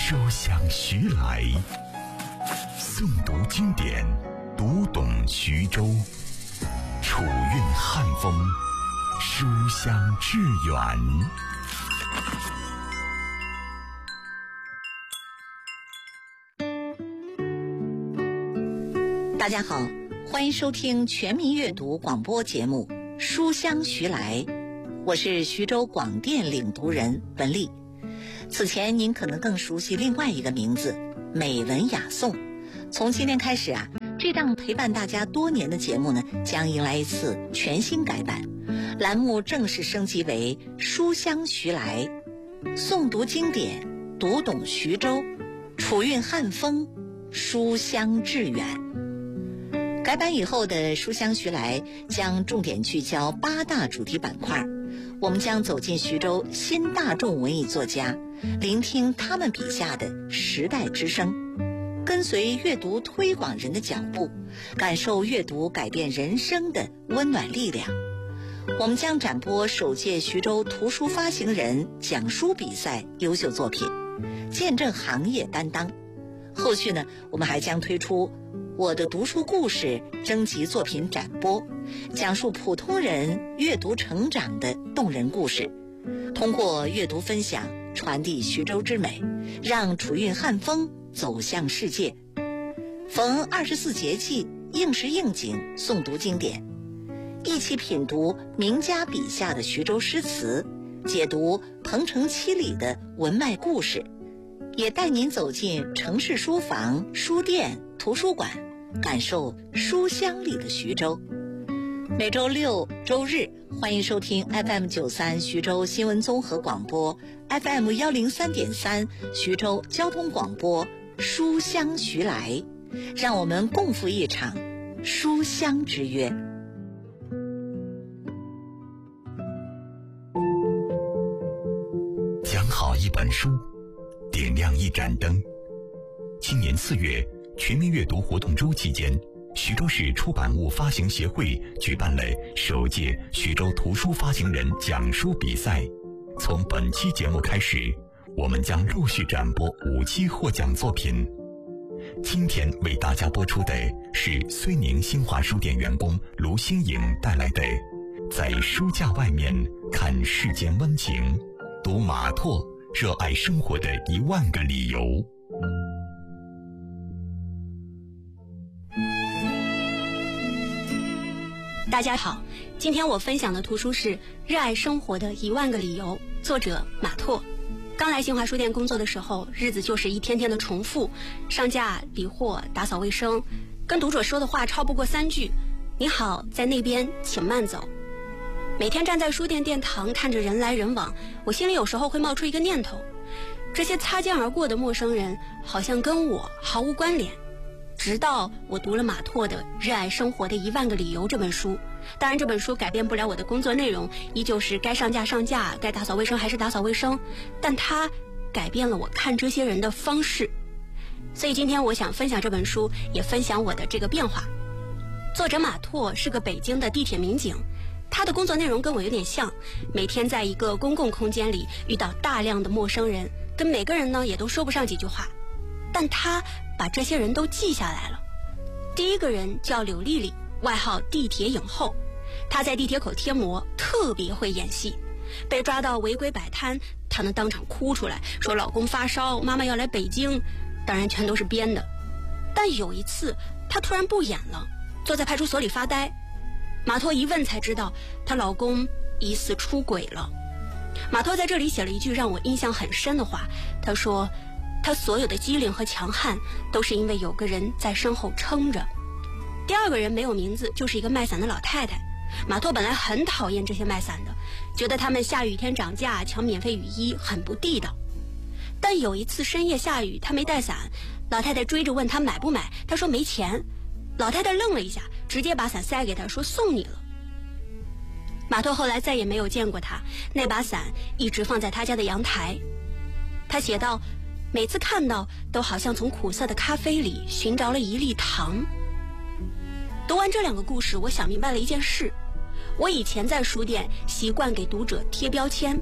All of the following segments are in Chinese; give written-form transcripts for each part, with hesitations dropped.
书香徐来，诵读经典，读懂徐州，楚韵汉风，书香致远。 大家好，欢迎收听全民阅读广播节目《书香徐来》，我是徐州广电领读人文丽。此前您可能更熟悉另外一个名字美文雅颂。从今天开始这档陪伴大家多年的节目呢，将迎来一次全新改版，栏目正式升级为书香徐来，诵读经典，读懂徐州，楚韵汉风，书香致远。改版以后的书香徐来将重点聚焦8大主题板块，我们将走进徐州新大众文艺作家，聆听他们笔下的时代之声，跟随阅读推广人的脚步，感受阅读改变人生的温暖力量。我们将展播首届徐州图书发行人讲书比赛优秀作品，见证行业担当。后续呢，我们还将推出我的读书故事征集作品展播，讲述普通人阅读成长的动人故事，通过阅读分享传递徐州之美，让楚韵汉风走向世界。逢24节气，应时应景诵读经典，一起品读名家笔下的徐州诗词，解读鹏程七里的文脉故事，也带您走进城市书房、书店、图书馆，感受书香里的徐州。每周六、周日，欢迎收听 FM93 徐州新闻综合广播， FM 103.3 徐州交通广播，书香徐来，让我们共赴一场书香之约。 讲好一本书，点亮一盏灯。今年4月全民阅读活动周期间，徐州市出版物发行协会举办了首届徐州图书发行人讲书比赛。从本期节目开始，我们将陆续展播5期获奖作品。今天为大家播出的是睢宁新华书店员工卢新颖带来的在书架外面看世间温情，读马拓热爱生活的1万个理由。 大家好，今天我分享的图书是《热爱生活的1万个理由》，作者马拓。刚来新华书店工作的时候，日子就是一天天的重复，上架、理货、打扫卫生，跟读者说的话超不过3句：你好，在那边，请慢走。每天站在书店殿堂看着人来人往，我心里有时候会冒出一个念头：这些擦肩而过的陌生人好像跟我毫无关联。直到我读了马拓的《热爱生活的1万个理由》这本书，当然这本书改变不了我的工作内容，依旧是该上架上架，该打扫卫生还是打扫卫生，但它改变了我看这些人的方式。所以今天我想分享这本书，也分享我的这个变化。作者马拓是个北京的地铁民警，他的工作内容跟我有点像，每天在一个公共空间里遇到大量的陌生人，跟每个人呢也都说不上几句话，但他把这些人都记下来了。第一个人叫柳丽丽，外号地铁影后，她在地铁口贴膜，特别会演戏。被抓到违规摆摊，她能当场哭出来，说老公发烧，妈妈要来北京，当然全都是编的。但有一次她突然不演了，坐在派出所里发呆。马拓一问才知道，她老公疑似出轨了。马拓在这里写了一句让我印象很深的话，他说他所有的机灵和强悍都是因为有个人在身后撑着。第二个人没有名字，就是一个卖伞的老太太。马拓本来很讨厌这些卖伞的，觉得他们下雨天涨价抢免费雨衣很不地道。但有一次深夜下雨，他没带伞，老太太追着问他买不买，他说没钱。老太太愣了一下，直接把伞塞给他，说送你了。马拓后来再也没有见过他，那把伞一直放在他家的阳台。他写道，每次看到都好像从苦涩的咖啡里寻着了一粒糖。读完这2个故事，我想明白了一件事：我以前在书店习惯给读者贴标签，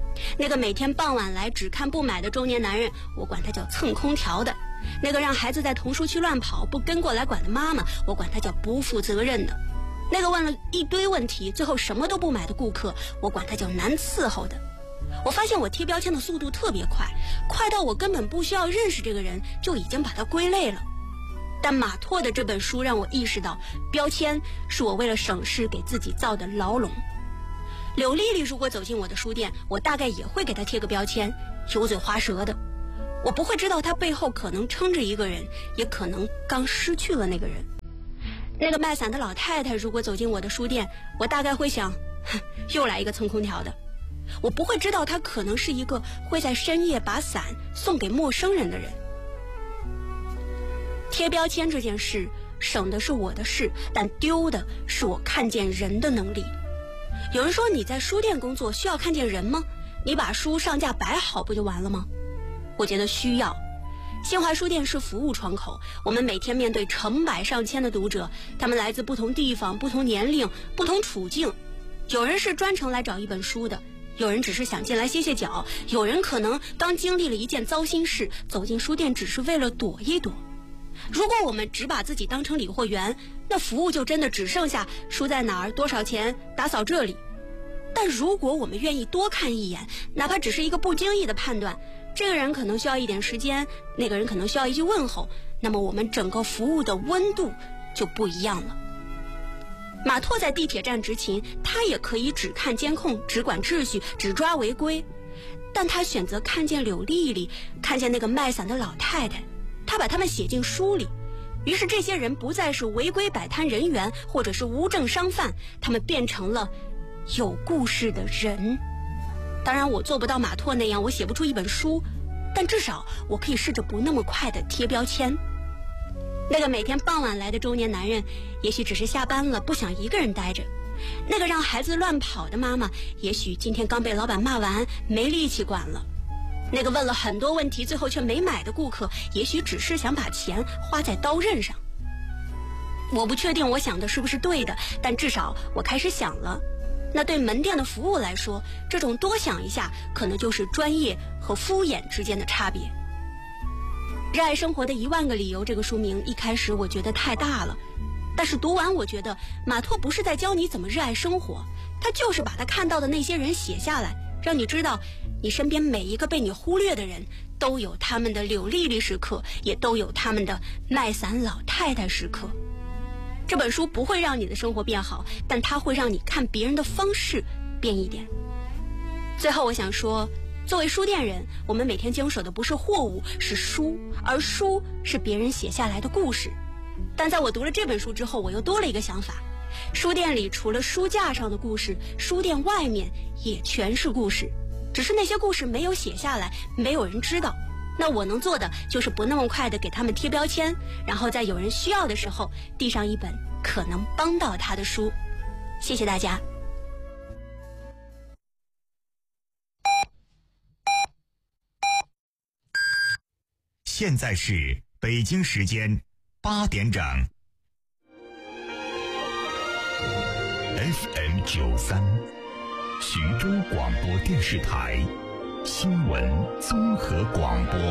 那个每天傍晚来只看不买的中年男人，我管他叫蹭空调的；那个让孩子在童书区乱跑不跟过来管的妈妈，我管他叫不负责任的；那个问了一堆问题最后什么都不买的顾客，我管他叫难伺候的。我发现我贴标签的速度特别快，快到我根本不需要认识这个人就已经把他归类了。但马拓的这本书让我意识到，标签是我为了省事给自己造的牢笼。柳丽丽如果走进我的书店，我大概也会给她贴个标签，油嘴滑舌的。我不会知道她背后可能撑着一个人，也可能刚失去了那个人。那个卖伞的老太太如果走进我的书店，我大概会想，又来一个蹭空调的。我不会知道她可能是一个会在深夜把伞送给陌生人的人。贴标签这件事省的是我的事，但丢的是我看见人的能力。有人说你在书店工作需要看见人吗？你把书上架摆好不就完了吗？我觉得需要。新华书店是服务窗口，我们每天面对成百上千的读者，他们来自不同地方、不同年龄、不同处境。有人是专程来找一本书的，有人只是想进来歇歇脚，有人可能刚经历了一件糟心事，走进书店只是为了躲一躲。如果我们只把自己当成理货员，那服务就真的只剩下书在哪儿、多少钱、打扫这里。但如果我们愿意多看一眼，哪怕只是一个不经意的判断，这个人可能需要一点时间，那个人可能需要一句问候，那么我们整个服务的温度就不一样了。马拓在地铁站执勤，他也可以只看监控、只管秩序、只抓违规，但他选择看见柳丽丽，看见那个卖伞的老太太，他把他们写进书里。于是这些人不再是违规摆摊人员或者是无证商贩，他们变成了有故事的人。当然我做不到马拓那样，我写不出一本书，但至少我可以试着不那么快的贴标签。那个每天傍晚来的中年男人，也许只是下班了不想一个人待着；那个让孩子乱跑的妈妈，也许今天刚被老板骂完没力气管了；那个问了很多问题最后却没买的顾客，也许只是想把钱花在刀刃上。我不确定我想的是不是对的，但至少我开始想了。那对门店的服务来说，这种多想一下可能就是专业和敷衍之间的差别。热爱生活的10000个理由这个书名一开始我觉得太大了，但是读完我觉得马拓不是在教你怎么热爱生活，他就是把他看到的那些人写下来，让你知道你身边每一个被你忽略的人都有他们的柳丽丽时刻，也都有他们的卖伞老太太时刻。这本书不会让你的生活变好，但它会让你看别人的方式变一点。最后我想说，作为书店人，我们每天经手的不是货物，是书，而书是别人写下来的故事。但在我读了这本书之后，我又多了一个想法，书店里除了书架上的故事，书店外面也全是故事，只是那些故事没有写下来，没有人知道。那我能做的就是不那么快的给他们贴标签，然后在有人需要的时候递上一本可能帮到他的书。谢谢大家。 现在是北京时间8点整。FM 93，徐州广播电视台新闻综合广播。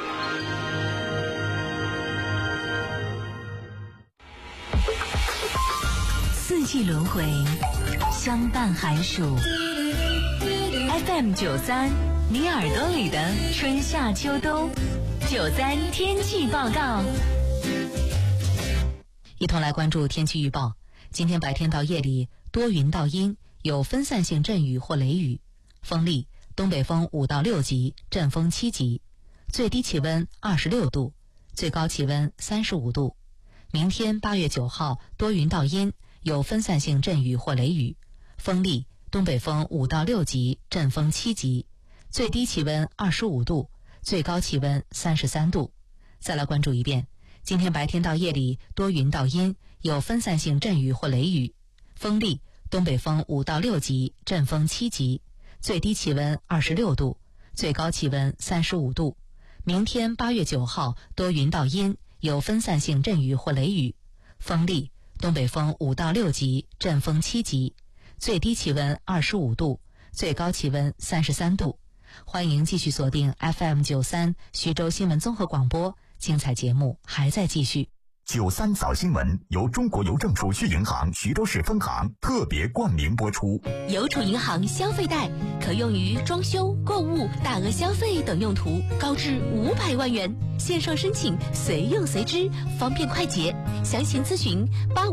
四季轮回，相伴寒暑。FM 93，你耳朵里的春夏秋冬。93天气报告， 一同来关注天气预报。今天白天到夜里多云到阴，有分散性阵雨或雷雨，风力东北风5到6级，阵风7级，最低气温26度，最高气温35度。明天8月9号多云到阴，有分散性阵雨或雷雨，风力东北风5到6级，阵风7级，最低气温25度，最高气温33度。再来关注一遍，今天白天到夜里多云到阴，有分散性阵雨或雷雨，风力东北风5到6级，阵风7级，最低气温26度，最高气温35度。明天8月9号多云到阴，有分散性阵雨或雷雨，风力东北风5到6级，阵风7级，最低气温25度， 最高气温33度。欢迎继续锁定 FM93 徐州新闻综合广播，精彩节目还在继续。 93早新闻由中国邮政储蓄银行徐州市分行特别冠名播出。 邮储银行消费贷可用于装修、购物、大额消费等用途，高至500万元。线上申请，随用随支，方便快捷。详情咨询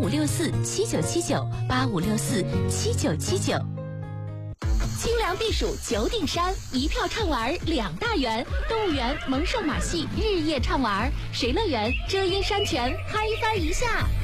8564797985647979。清凉避暑九鼎山，一票畅玩2大园，动物园萌兽马戏日夜畅玩，水乐园遮阴山泉嗨翻一下。